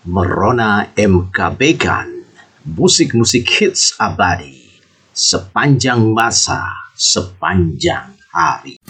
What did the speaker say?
Merona MKB kan, musik-musik hits abadi, sepanjang masa, sepanjang hari.